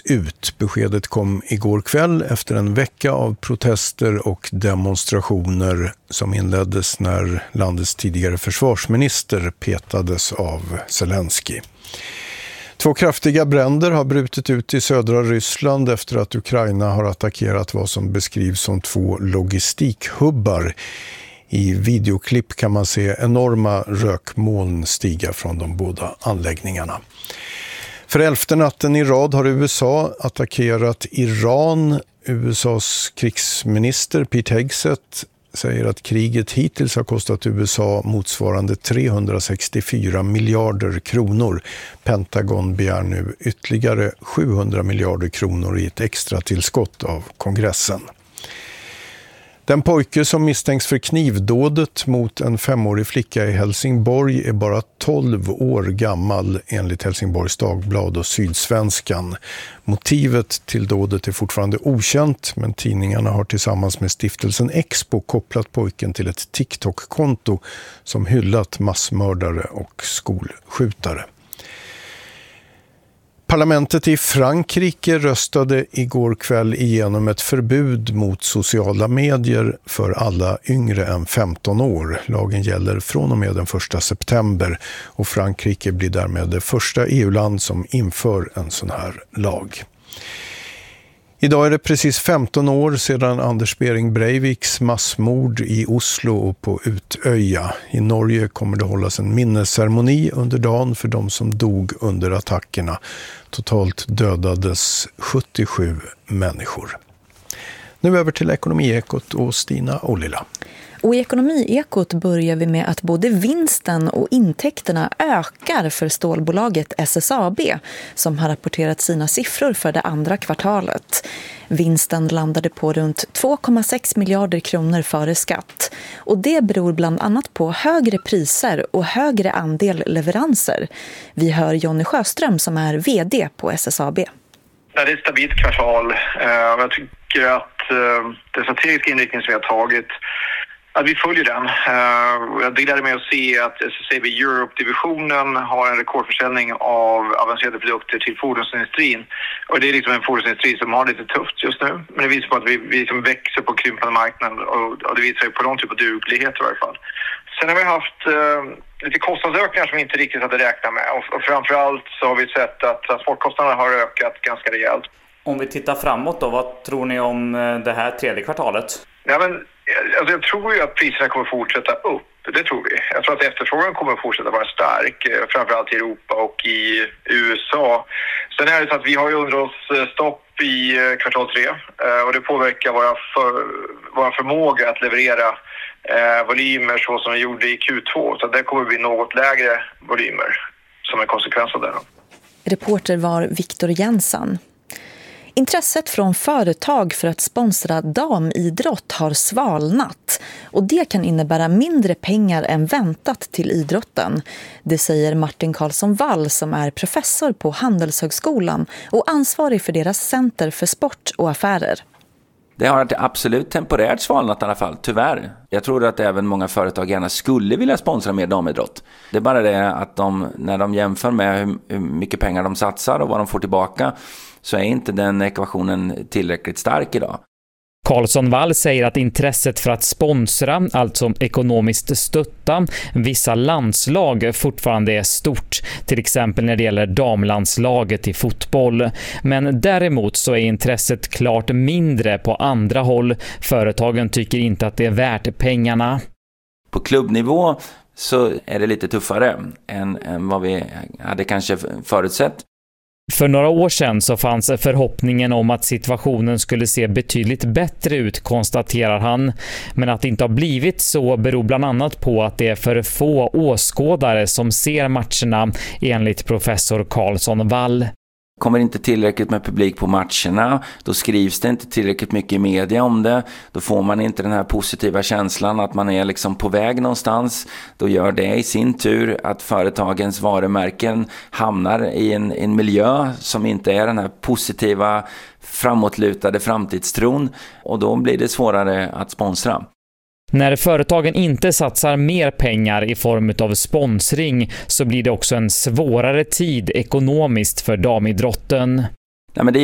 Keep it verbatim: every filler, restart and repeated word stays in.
ut. Beskedet kom igår kväll efter en vecka av protester och demonstrationer som inleddes när landets tidigare försvarsminister petades av Zelensky. Två kraftiga bränder har brutit ut i södra Ryssland efter att Ukraina har attackerat vad som beskrivs som två logistikhubbar. I videoklipp kan man se enorma rökmoln stiga från de båda anläggningarna. För elfte natten i rad har U S A attackerat Iran. U S A:s krigsminister Pete Hegseth säger att kriget hittills har kostat U S A motsvarande trehundrasextiofyra miljarder kronor. Pentagon begär nu ytterligare sjuhundra miljarder kronor i ett extra tillskott av kongressen. Den pojke som misstänks för knivdådet mot en femårig flicka i Helsingborg är bara tolv år gammal enligt Helsingborgs Dagblad och Sydsvenskan. Motivet till dådet är fortfarande okänt, men tidningarna har tillsammans med stiftelsen Expo kopplat pojken till ett TikTok-konto som hyllat massmördare och skolskjutare. Parlamentet i Frankrike röstade igår kväll igenom ett förbud mot sociala medier för alla yngre än femton år. Lagen gäller från och med den första september och Frankrike blir därmed det första E U-land som inför en sån här lag. Idag är det precis femton år sedan Anders Behring Breiviks massmord i Oslo och på Utöja. I Norge kommer det hållas en minnesceremoni under dagen för de som dog under attackerna. Totalt dödades sjuttiosju människor. Nu över till Ekonomiekot och Stina Ollila. Och i Ekonomiekot börjar vi med att både vinsten och intäkterna ökar för stålbolaget S S A B som har rapporterat sina siffror för det andra kvartalet. Vinsten landade på runt två komma sex miljarder kronor före skatt. Och det beror bland annat på högre priser och högre andel leveranser. Vi hör Jonny Sjöström som är vd på S S A B. Det är ett stabilt kvartal. Jag tycker att den strategiska inriktning som vi har tagit, att vi följer den. Jag gläder mig att se att S S A B Europe-divisionen har en rekordförsäljning av avancerade produkter till fordonsindustrin. Och det är liksom en fordonsindustri som har lite tufft just nu. Men det visar på att vi, vi liksom växer på krympande marknaden och det visar på någon typ av duglighet i varje fall. Sen har vi haft eh, lite kostnadsökningar som vi inte riktigt hade räknat med. Och, och framförallt så har vi sett att transportkostnaderna har ökat ganska rejält. Om vi tittar framåt då, vad tror ni om det här tredje kvartalet? Ja, men, alltså jag tror ju att priserna kommer fortsätta upp. Det tror vi. Jag tror att efterfrågan kommer fortsätta vara stark, framförallt i Europa och i U S A. Sen är det så att vi har ju underhållsstopp i kvartal tre och det påverkar våra, för, våra förmåga att leverera eh, volymer så som vi gjorde i Q två. Så det kommer bli något lägre volymer som en konsekvens av det. Reporter var Viktor Jensen. Intresset från företag för att sponsra damidrott har svalnat och det kan innebära mindre pengar än väntat till idrotten. Det säger Martin Karlsson Wall som är professor på Handelshögskolan och ansvarig för deras center för sport och affärer. Det har absolut temporärt svalnat i alla fall, tyvärr. Jag tror att även många företag gärna skulle vilja sponsra mer damidrott. Det är bara det att de, när de jämför med hur, hur mycket pengar de satsar och vad de får tillbaka, så är inte den ekvationen tillräckligt stark idag. Karlsson Wall säger att intresset för att sponsra, alltså ekonomiskt stötta, vissa landslag fortfarande är stort. Till exempel när det gäller damlandslaget i fotboll. Men däremot så är intresset klart mindre på andra håll. Företagen tycker inte att det är värt pengarna. På klubbnivå så är det lite tuffare än, än vad vi hade kanske förutsett. För några år sedan så fanns förhoppningen om att situationen skulle se betydligt bättre ut, konstaterar han. Men att det inte har blivit så beror bland annat på att det är för få åskådare som ser matcherna, enligt professor Karlsson Wall. Kommer inte tillräckligt med publik på matcherna, då skrivs det inte tillräckligt mycket i media om det, då får man inte den här positiva känslan att man är liksom på väg någonstans. Då gör det i sin tur att företagens varumärken hamnar i en, en miljö som inte är den här positiva, framåtlutade framtidstron, och då blir det svårare att sponsra. När företagen inte satsar mer pengar i form av sponsring så blir det också en svårare tid ekonomiskt för damidrotten. Nej, men det